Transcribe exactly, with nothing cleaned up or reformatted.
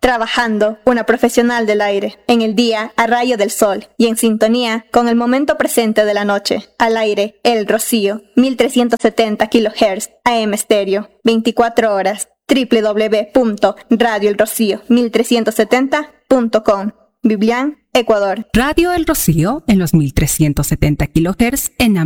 Trabajando, una profesional del aire. En el día, a rayo del sol. Y en sintonía con el momento presente de la noche. Al aire, El Rocío. mil trescientos setenta kilohertz. A M Stereo. veinticuatro horas. doble u doble u doble u punto radio el rocío mil trescientos setenta punto com. Biblián, Ecuador. Radio El Rocío en los mil trescientos setenta kilohertz en